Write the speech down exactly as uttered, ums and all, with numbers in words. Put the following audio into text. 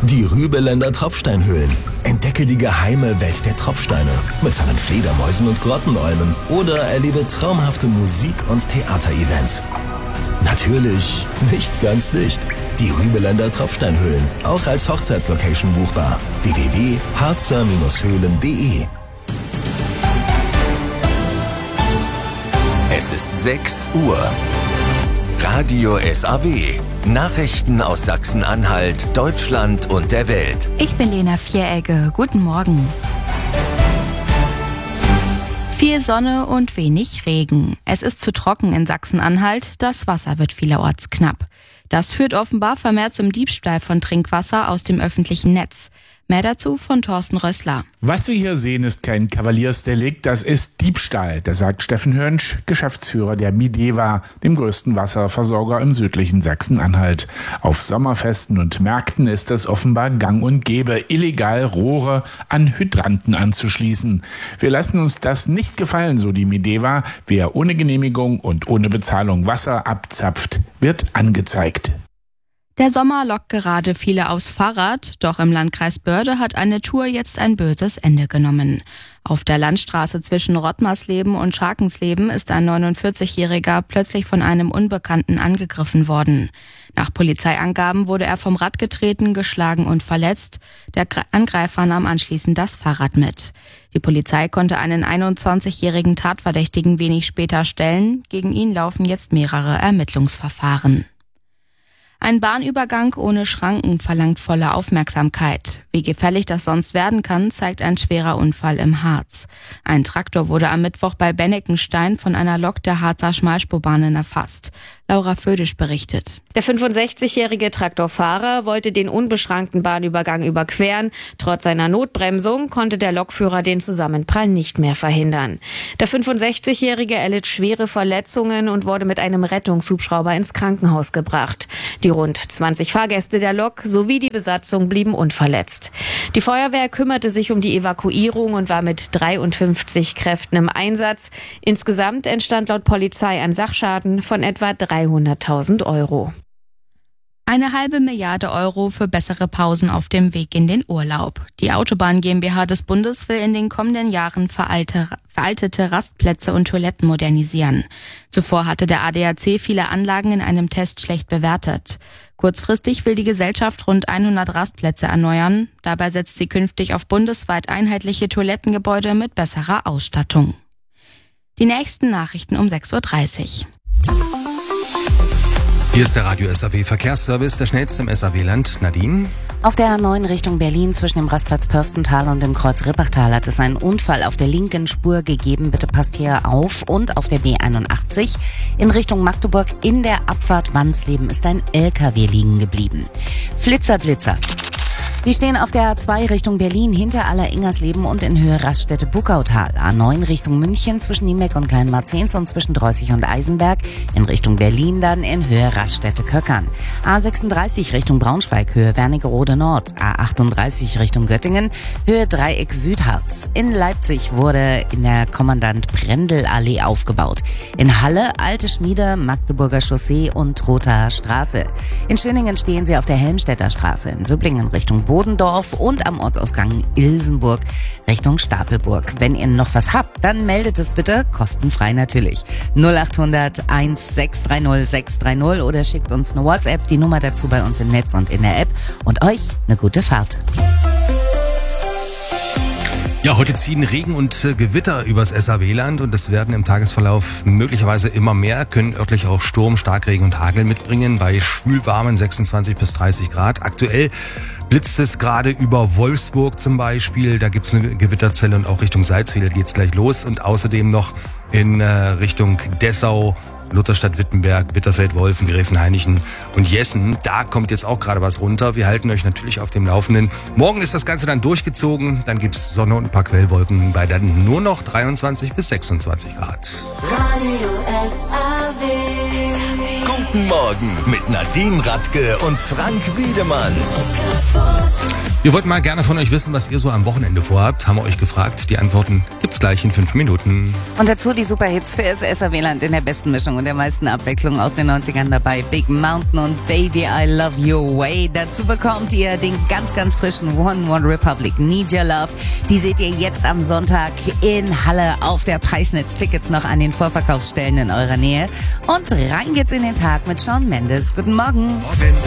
Die Rübeländer Tropfsteinhöhlen. Entdecke die geheime Welt der Tropfsteine mit seinen Fledermäusen und Grottenolmen oder erlebe traumhafte Musik- und Theaterevents. Natürlich nicht ganz dicht. Die Rübeländer Tropfsteinhöhlen, auch als Hochzeitslocation buchbar. w w w punkt harzer Höhlen punkt de. Es ist sechs Uhr. Radio S A W. Nachrichten aus Sachsen-Anhalt, Deutschland und der Welt. Ich bin Lena Vieregge. Guten Morgen. Viel Sonne und wenig Regen. Es ist zu trocken in Sachsen-Anhalt. Das Wasser wird vielerorts knapp. Das führt offenbar vermehrt zum Diebstahl von Trinkwasser aus dem öffentlichen Netz. Mehr dazu von Thorsten Rössler. Was wir hier sehen, ist kein Kavaliersdelikt, das ist Diebstahl. Das sagt Steffen Hörnsch, Geschäftsführer der Mideva, dem größten Wasserversorger im südlichen Sachsen-Anhalt. Auf Sommerfesten und Märkten ist es offenbar gang und gäbe, illegal Rohre an Hydranten anzuschließen. Wir lassen uns das nicht gefallen, so die Mideva. Wer ohne Genehmigung und ohne Bezahlung Wasser abzapft, wird angezeigt. Der Sommer lockt gerade viele aufs Fahrrad, doch im Landkreis Börde hat eine Tour jetzt ein böses Ende genommen. Auf der Landstraße zwischen Rottmarsleben und Scharkensleben ist ein neunundvierzigjähriger plötzlich von einem Unbekannten angegriffen worden. Nach Polizeiangaben wurde er vom Rad getreten, geschlagen und verletzt. Der Angreifer nahm anschließend das Fahrrad mit. Die Polizei konnte einen einundzwanzigjährigen Tatverdächtigen wenig später stellen. Gegen ihn laufen jetzt mehrere Ermittlungsverfahren. Ein Bahnübergang ohne Schranken verlangt volle Aufmerksamkeit. Wie gefährlich das sonst werden kann, zeigt ein schwerer Unfall im Harz. Ein Traktor wurde am Mittwoch bei Benneckenstein von einer Lok der Harzer Schmalspurbahnen erfasst. Laura Födisch berichtet. Der fünfundsechzigjährige Traktorfahrer wollte den unbeschrankten Bahnübergang überqueren. Trotz seiner Notbremsung konnte der Lokführer den Zusammenprall nicht mehr verhindern. Der fünfundsechzigjährige erlitt schwere Verletzungen und wurde mit einem Rettungshubschrauber ins Krankenhaus gebracht. Die rund zwanzig Fahrgäste der Lok sowie die Besatzung blieben unverletzt. Die Feuerwehr kümmerte sich um die Evakuierung und war mit dreiundfünfzig Kräften im Einsatz. Insgesamt entstand laut Polizei ein Sachschaden von etwa dreihunderttausend Euro. Eine halbe Milliarde Euro für bessere Pausen auf dem Weg in den Urlaub. Die Autobahn GmbH des Bundes will in den kommenden Jahren veralte, veraltete Rastplätze und Toiletten modernisieren. Zuvor hatte der A D A C viele Anlagen in einem Test schlecht bewertet. Kurzfristig will die Gesellschaft rund hundert Rastplätze erneuern. Dabei setzt sie künftig auf bundesweit einheitliche Toilettengebäude mit besserer Ausstattung. Die nächsten Nachrichten um sechs Uhr dreißig. Hier ist der Radio S A W Verkehrsservice, der schnellste im S A W-Land. Nadine? Auf der A neun Richtung Berlin zwischen dem Rastplatz Pörstental und dem Kreuz Rippachtal hat es einen Unfall auf der linken Spur gegeben. Bitte passt hier auf. Und auf der B einundachtzig in Richtung Magdeburg in der Abfahrt Wansleben ist ein L K W liegen geblieben. Flitzer, Blitzer. Wir stehen auf der A zwei Richtung Berlin hinter Aller-Ingersleben und in Höhe Raststätte Buckautal. A neun Richtung München zwischen Niemeck und Kleinmarzens und zwischen Dreußig und Eisenberg. In Richtung Berlin dann in Höhe Raststätte Köckern. A sechsunddreißig Richtung Braunschweig, Höhe Wernigerode Nord. A achtunddreißig Richtung Göttingen, Höhe Dreieck Südharz. In Leipzig wurde in der Kommandant-Brendel-Allee aufgebaut. In Halle Alte Schmiede, Magdeburger Chaussee und Rother Straße. In Schöningen stehen sie auf der Helmstedter Straße. In Sübblingen Richtung Bodendorf und am Ortsausgang Ilsenburg Richtung Stapelburg. Wenn ihr noch was habt, dann meldet es bitte, kostenfrei natürlich. null achthundert eins sechs drei null sechs drei null oder schickt uns eine WhatsApp, die Nummer dazu bei uns im Netz und in der App. Und euch eine gute Fahrt. Ja, heute ziehen Regen und äh, Gewitter übers S A W-Land und es werden im Tagesverlauf möglicherweise immer mehr, können örtlich auch Sturm, Starkregen und Hagel mitbringen bei schwülwarmen sechsundzwanzig bis dreißig Grad. Aktuell blitzt es gerade über Wolfsburg zum Beispiel, da gibt's eine Gewitterzelle und auch Richtung Salzwedel geht's gleich los und außerdem noch in äh, Richtung Dessau, Lutherstadt, Wittenberg, Bitterfeld, Wolfen, Gräfenhainichen und Jessen. Da kommt jetzt auch gerade was runter. Wir halten euch natürlich auf dem Laufenden. Morgen ist das Ganze dann durchgezogen. Dann gibt's Sonne und ein paar Quellwolken bei dann nur noch dreiundzwanzig bis sechsundzwanzig Grad. Radio S A W. Guten Morgen mit Nadine Radke und Frank Wiedemann. Wir wollten mal gerne von euch wissen, was ihr so am Wochenende vorhabt. Haben wir euch gefragt. Die Antworten gibt's gleich in fünf Minuten. Und dazu die Superhits für das S A W-Land in der besten Mischung und der meisten Abwechslung aus den neunzigern dabei. Big Mountain und Baby I Love Your Way. Dazu bekommt ihr den ganz, ganz frischen One One Republic Need Your Love. Die seht ihr jetzt am Sonntag in Halle auf der Preisnetz. Tickets noch an den Vorverkaufsstellen in eurer Nähe. Und rein geht's in den Tag mit Shawn Mendes. Guten Morgen. Morgen.